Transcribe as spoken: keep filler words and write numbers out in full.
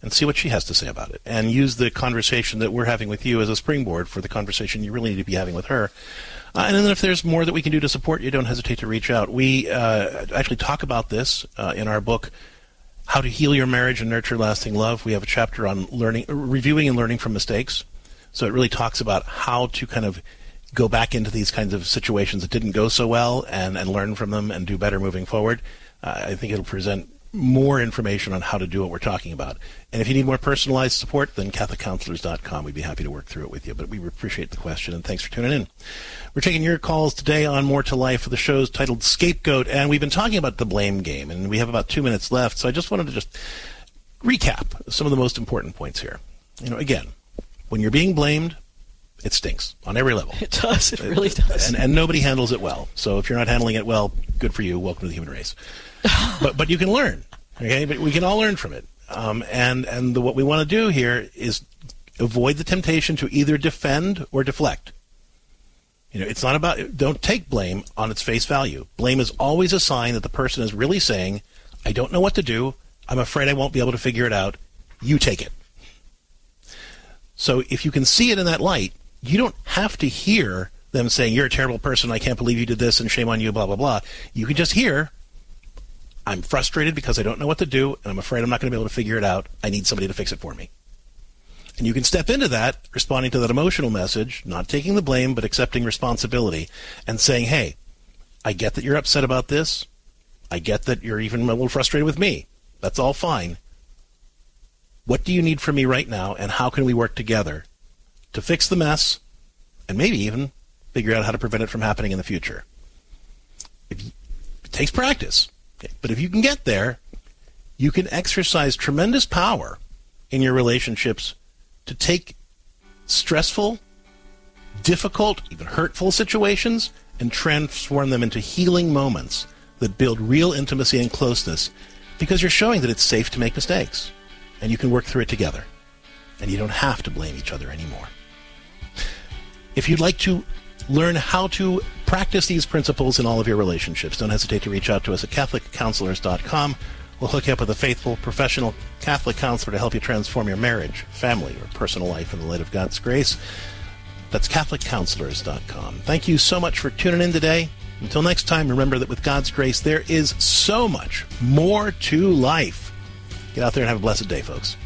and see what she has to say about it, and use the conversation that we're having with you as a springboard for the conversation you really need to be having with her. Uh, and then if there's more that we can do to support you, don't hesitate to reach out. We uh, actually talk about this uh, in our book, How to Heal Your Marriage and Nurture Lasting Love. We have a chapter on learning, reviewing and learning from mistakes. So it really talks about how to kind of go back into these kinds of situations that didn't go so well and, and learn from them and do better moving forward. Uh, I think it'll present more information on how to do what we're talking about. And if you need more personalized support, then Catholic Counselors dot com. We'd be happy to work through it with you. But we appreciate the question, and thanks for tuning in. We're taking your calls today on More to Life. The show's titled Scapegoat, and we've been talking about the blame game, and we have about two minutes left. So I just wanted to just recap some of the most important points here. You know, again, when you're being blamed, it stinks on every level. It does. It really does. And, and nobody handles it well. So if you're not handling it well, good for you. Welcome to the human race. but but you can learn, okay? But we can all learn from it. Um, and and the, what we want to do here is avoid the temptation to either defend or deflect. You know, it's not about, don't take blame on its face value. Blame is always a sign that the person is really saying, I don't know what to do. I'm afraid I won't be able to figure it out. You take it. So if you can see it in that light, you don't have to hear them saying, you're a terrible person, I can't believe you did this, and shame on you, blah, blah, blah. You can just hear, I'm frustrated because I don't know what to do, and I'm afraid I'm not going to be able to figure it out. I need somebody to fix it for me. And you can step into that, responding to that emotional message, not taking the blame, but accepting responsibility, and saying, hey, I get that you're upset about this. I get that you're even a little frustrated with me. That's all fine. What do you need from me right now, and how can we work together to fix the mess and maybe even figure out how to prevent it from happening in the future? If you, it takes practice, okay, but if you can get there, you can exercise tremendous power in your relationships to take stressful, difficult, even hurtful situations and transform them into healing moments that build real intimacy and closeness, because you're showing that it's safe to make mistakes and you can work through it together and you don't have to blame each other anymore. If you'd like to learn how to practice these principles in all of your relationships, don't hesitate to reach out to us at Catholic Counselors dot com. We'll hook you up with a faithful, professional Catholic counselor to help you transform your marriage, family, or personal life in the light of God's grace. That's Catholic Counselors dot com. Thank you so much for tuning in today. Until next time, remember that with God's grace, there is so much more to life. Get out there and have a blessed day, folks.